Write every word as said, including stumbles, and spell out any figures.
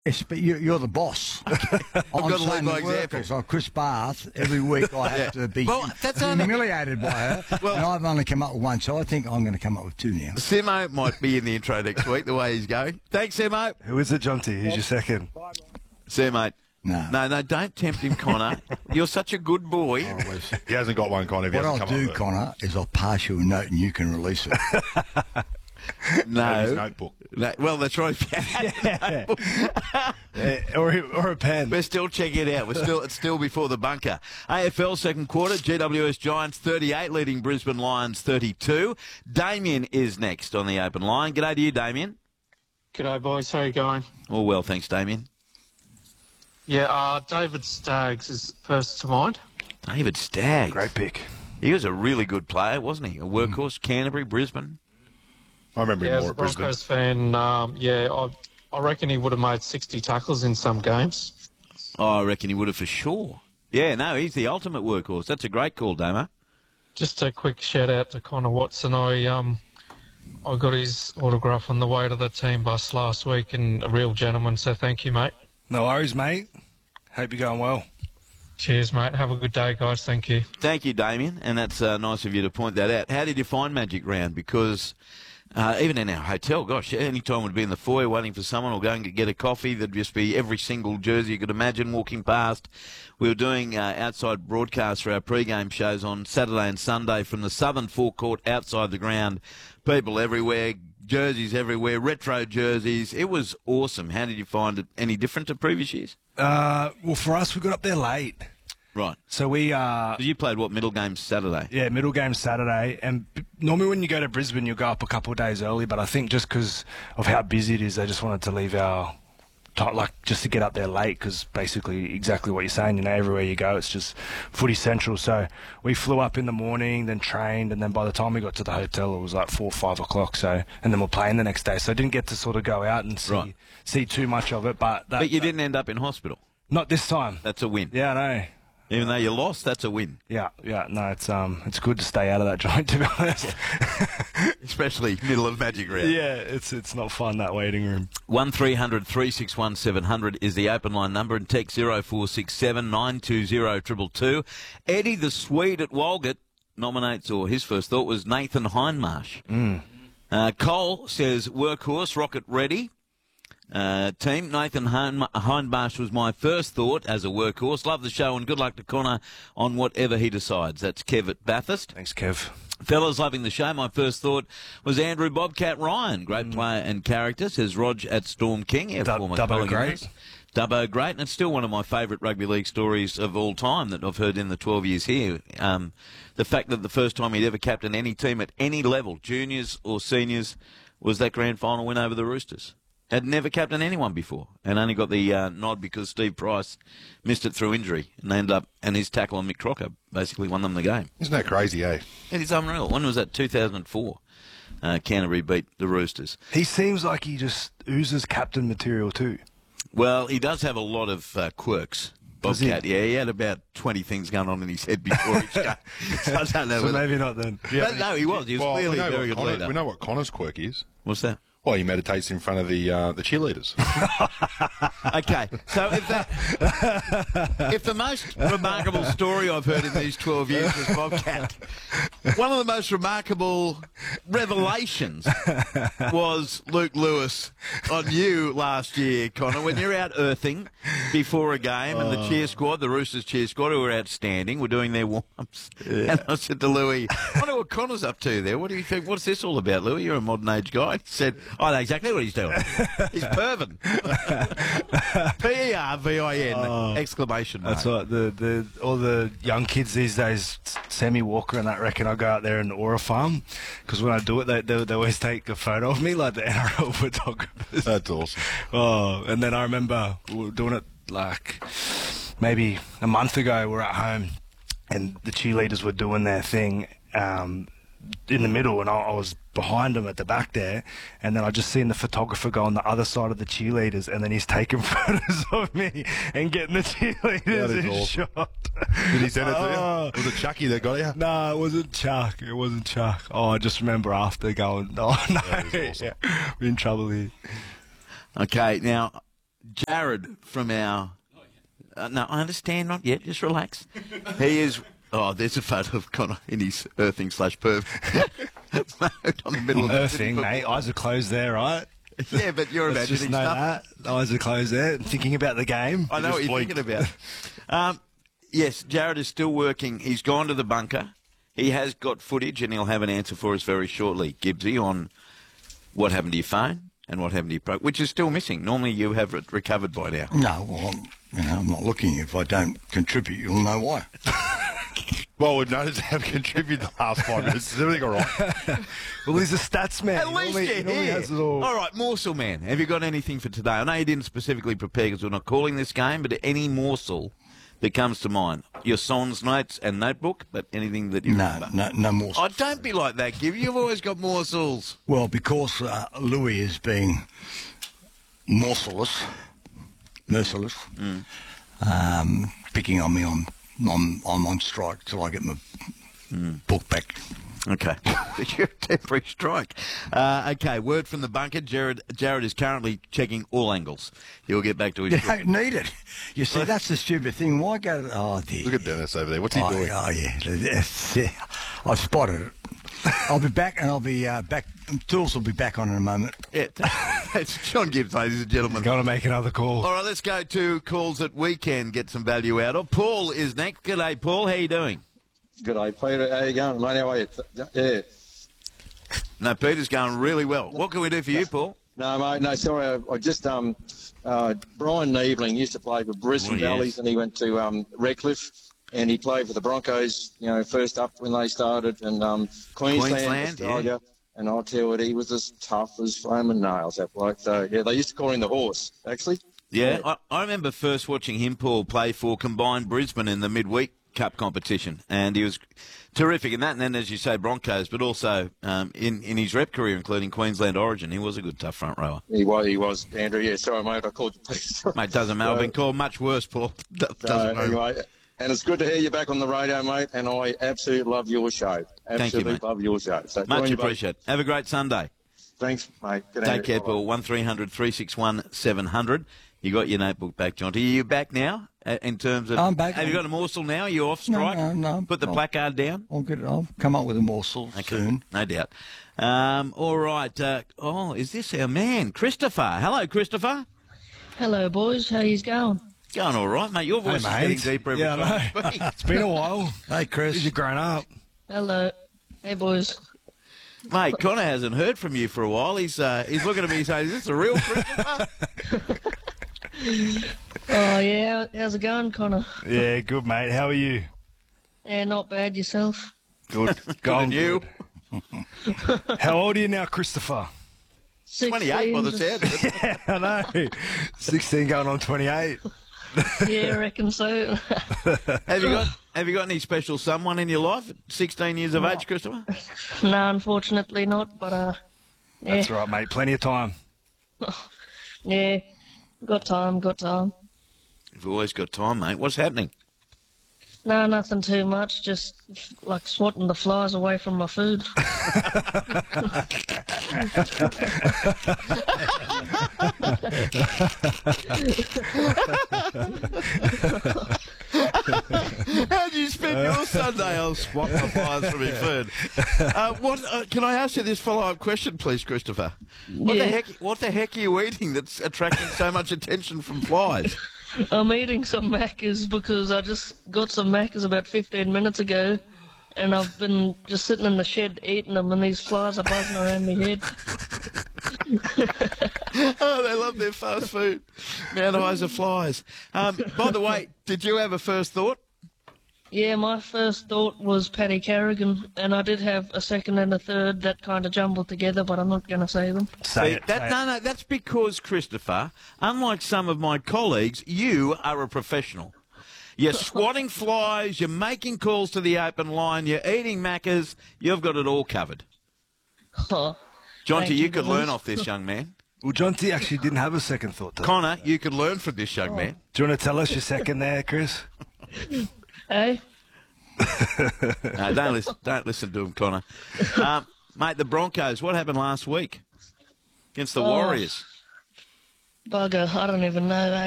It's, but you, you're the boss. I'm got to lead saying by the example. workers, like Chris Bath, every week I have Yeah. to be Well, that's only- humiliated by her, Well- and I've only come up with one, so I think I'm going to come up with two now. Simo might be in the intro next week, the way he's going. Thanks, Simo. Who is it, Jonty? Who's your second? See you, mate. No. No, no, don't tempt him, Connor. You're such a good boy. I was- He hasn't got one, Connor. If he What hasn't I'll come do, up with it. Connor, is I'll pass you a note and you can release it. No. His notebook. No, well, that's right. Yeah, or, or a pen. We're still checking it out. We're still it's still before the bunker. A F L second quarter. G W S Giants thirty-eight, leading Brisbane Lions thirty-two. Damien is next on the open line. G'day to you, Damien. G'day, boys. How you going? All well, thanks, Damien. Yeah, uh, David Staggs is first to mind. David Staggs. Great pick. He was a really good player, wasn't he? A workhorse. Canterbury, Brisbane. I remember Yeah, him as more a at Brisbane. Broncos fan, um, yeah, I, I reckon he would have made sixty tackles in some games. Oh, I reckon he would have for sure. Yeah, no, he's the ultimate workhorse. That's a great call, Damo. Just a quick shout out to Connor Watson. I um, I got his autograph on the way to the team bus last week, and a real gentleman. So thank you, mate. No worries, mate. Hope you're going well. Cheers, mate. Have a good day, guys. Thank you. Thank you, Damien, and that's uh, nice of you to point that out. How did you find Magic Round? Because uh, even in our hotel, gosh, any time we'd be in the foyer waiting for someone or going to get a coffee, there'd just be every single jersey you could imagine walking past. We were doing uh, outside broadcasts for our pre-game shows on Saturday and Sunday from the southern forecourt outside the ground. People everywhere, jerseys everywhere, retro jerseys. It was awesome. How did you find it? Any different to previous years? Uh, well, for us, we got up there late. Right. So we, uh, You played, what, middle game Saturday? yeah, middle game Saturday. And b- normally when you go to Brisbane, you'll go up a couple of days early. But I think just because of how busy it is, they just wanted to leave our, ti- like, just to get up there late because basically exactly what you're saying, you know, everywhere you go, it's just footy central. So we flew up in the morning, then trained, and then by the time we got to the hotel, it was like four, five o'clock. So, and then we're playing the next day. So I didn't get to sort of go out and see, Right. see too much of it. But, that, But you that- didn't end up in hospital. Not this time. That's a win. Yeah, I know. Even though you lost, that's a win. Yeah, yeah, no, it's um, it's good to stay out of that joint, to be honest. Especially middle of Magic Round. Yeah, it's it's not fun, that waiting room. one three hundred three six one seven hundred is the open line number, and text zero four six seven nine two zero two two two. Eddie the Swede at Walgett nominates, or his first thought was Nathan Hindmarsh. Mm. Uh, Cole says workhorse, rocket ready. Uh, team, Nathan Hein- Hindmarsh was my first thought as a workhorse. Love the show and good luck to Connor on whatever he decides. That's Kev at Bathurst. Thanks, Kev. Fellas, loving the show. My first thought was Andrew Bobcat Ryan. Great player and character, says Rog at Storm King. Our Dub- former Dubbo colleague of great. ours. Dubbo great. And it's still one of my favourite rugby league stories of all time that I've heard in the twelve years here. Um, the fact that the first time he'd ever captained any team at any level, juniors or seniors, was that grand final win over the Roosters. Had never captained anyone before, and only got the uh, nod because Steve Price missed it through injury, and they ended up, and his tackle on Mick Crocker basically won them the game. Isn't that crazy, eh? It is unreal. When was that? two thousand four. Uh, Canterbury beat the Roosters. He seems like he just oozes captain material too. Well, he does have a lot of uh, quirks. Does he? Bobcat, yeah, he had about twenty things going on in his head before each game. So I don't know So whether... maybe not then. But no, he was. He was Well, we clearly know, a very what good Connor, leader. we know what Connor's quirk is. What's that? Well, he meditates in front of the uh, the cheerleaders. Okay, so if that, if the most remarkable story I've heard in these twelve years was Bobcat, one of the most remarkable revelations was Luke Lewis on you last year, Connor, when you're out earthing before a game and the cheer squad, the Roosters cheer squad, who were outstanding, were doing their warm-ups. Yeah. And I said to Louis, I wonder what Connor's up to there. What do you think? What's this all about, Louis? You're a modern age guy. He said, I know exactly what he's doing. He's perving. P E R V I N, Oh, exclamation mark. That's right. The the all the young kids these days, Sammy Walker and that, reckon I go out there and aura farm because when I do it, they, they they always take a photo of me like the N R L photographers. That's awesome. Oh, and then I remember we were doing it like maybe a month ago. We're at home, and the cheerleaders were doing their thing um, in the middle, and I, I was behind them at the back there, and then I just seen the photographer go on the other side of the cheerleaders, and then he's taking photos of me and getting the cheerleaders That is in awesome. shot. Did he send it to Oh. you? Was it Chucky that got you? No, it wasn't Chuck. It wasn't Chuck. Oh, I just remember after going, oh no, That is awesome. yeah, we're in trouble here. Okay, now, Jared from our... Uh, no, I understand, not yet. Just relax. He is... Oh, there's a photo of Connor in his earthing slash perv mode on the middle of the Earthing, mate. Eyes are closed there, right? Yeah, but you're Let's just imagining know stuff. that. Eyes are closed there. Thinking about the game. I know what you're thinking about. Um, yes, Jared is still working. He's gone to the bunker. He has got footage, and he'll have an answer for us very shortly, Gibbsy, on what happened to your phone and what happened to your pro, which is still missing. Normally, you have it recovered by now. No, well, I'm, you know, I'm not looking. If I don't contribute, you'll know why. Well, we've noticed they haven't contributed the last five minutes. Is everything all right? Well, he's a stats man. At He least normally- you're he normally here. has it all. All right, morsel man. Have you got anything for today? I know you didn't specifically prepare because we're not calling this game, but any morsel that comes to mind? Your son's notes and notebook, but anything that you No, remember? no, no more. Oh, don't be like that, Gib. You've always got morsels. Well, because uh, Louis is being merciless, merciless, um, picking on me, I'm, I'm, I'm on strike till I get my book back. Okay. You're a temporary strike. Uh, okay, word from the bunker. Jared Jared is currently checking all angles. He'll get back to his... You don't need it. You see, that's the stupid thing. Why go to... Oh, dear. Look at Dennis over there. What's he oh, doing? Oh, yeah. That's- yeah. I spotted it. I'll be back, and I'll be uh, back. Tools will be back on in a moment. Yeah, it's John Gibbs, ladies and gentlemen. Got to make another call. All right, let's go to calls that we can get some value out of. Paul is next. G'day, Paul. How you doing? Good day, Peter. How you going, mate? How are you? Yeah. No, Peter's going really well. What can we do for you, Paul? No, mate. No, sorry. I, I just um, uh, Brian Neebling used to play for Brisbane Oh, yes. Valleys, and he went to um, Redcliffe, and he played for the Broncos. You know, first up when they started, and um, Queensland, Queensland, Australia. And I'll tell you what, he was as tough as flaming nails, that bloke. So yeah, they used to call him the horse, actually. Yeah, I, I remember first watching him, Paul, play for combined Brisbane in the midweek Cup competition, and he was terrific in that. And then, as you say, Broncos, but also um, in in his rep career, including Queensland Origin, he was a good tough front rower. He was, he was, Andrew. Yeah, sorry, mate. I called you Peter. Mate, doesn't matter. I've been called much worse, Paul. Do- Uh, Doesn't matter. anyway, and it's good to hear you back on the radio, mate. And I absolutely love your show. Thank you, Absolutely mate. love your show. So Much join you both. appreciated. Have a great Sunday. Thanks, mate. Good Take night. care, Bye-bye. Paul. one three hundred three six one seven hundred. You got your notebook back, Jonty. Are you back now uh, in terms of... I'm back. Have you got a morsel now? Are you off No, strike? no, no. Put the No. placard down? I'll get it. I'll come up with a morsel soon. No doubt. Um, all right. Uh, oh, is this our man, Christopher? Hello, Christopher. Hello, boys. How yous going? Going all right, mate. Your voice is getting mate. deeper every Yeah, I time know. you speak. It's been a while. Hey, Chris. You've grown up. Hello. Hey, boys. Mate, Connor hasn't heard from you for a while. He's uh, he's looking at me saying, is this a real Christopher? Oh, yeah. How's it going, Connor? Yeah, good, mate. How are you? Yeah, not bad yourself. Good. Good Going on you. good. How old are you now, Christopher? twenty-eight by the sixteen. sound of it. Yeah, I know. sixteen going on twenty-eight. Yeah, I reckon so. Have you got Have you got any special someone in your life at sixteen years of age, Christopher? No, unfortunately not, but, uh, yeah. That's right, mate. Plenty of time. Yeah. Got time, got time. You've always got time, mate. What's happening? No, nothing too much. Just, like, swatting the flies away from my food. How'd you spend your Sunday? I'll swap the flies from your food. Uh, what, uh, can I ask you this follow-up question, please, Christopher? What Yeah. the heck? What the heck are you eating that's attracting so much attention from flies? I'm eating some Maccas because I just got some Maccas about fifteen minutes ago, and I've been just sitting in the shed eating them, and these flies are buzzing around my head. Oh, they love their fast food. Mount Isa flies. Um, by the way, did you have a first thought? Yeah, my first thought was Paddy Carrigan, and I did have a second and a third that kind of jumbled together, but I'm not going to say them. Say See, it. that, say no, no, that's because, Christopher, unlike some of my colleagues, you are a professional. You're swatting flies, you're making calls to the open line, you're eating macas, you've got it all covered. Oh, Jonty, Thank you you, could boys. learn off this young man. Well, John T actually didn't have a second thought. To Connor, you could learn from this young man. Do you want to tell us your second there, Chris? hey? No, don't listen, don't listen to him, Connor. Um, mate, the Broncos, what happened last week against the Oh. Warriors? bugger, I don't even know, eh?